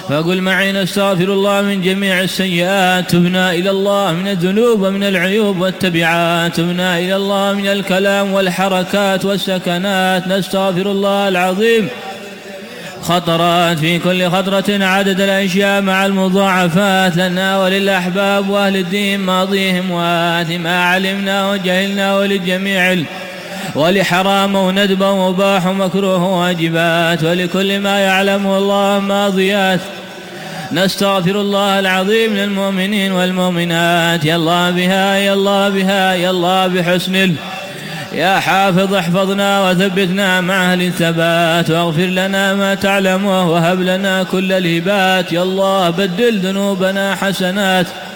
فقل معي: نستغفر الله من جميع السيئات، تبنا إلى الله من الذنوب ومن العيوب والتبعات، تبنا إلى الله من الكلام والحركات والسكنات. نستغفر الله العظيم خطرات في كل خطرة عدد الأشياء مع المضاعفات لنا وللأحباب وأهل الدين ماضيهم وآت ما علمنا وجهلنا وللجميع ولحرام وندب ومباح ومكروه واجبات ولكل ما يعلمه الله ماضيات. نستغفر الله العظيم للمؤمنين والمؤمنات. يا الله بها يا الله بها يا الله بحسن يا حافظ احفظنا وثبتنا مع أهل الثبات، واغفر لنا ما تعلمه وهب لنا كل الهبات. يا الله بدل ذنوبنا حسنات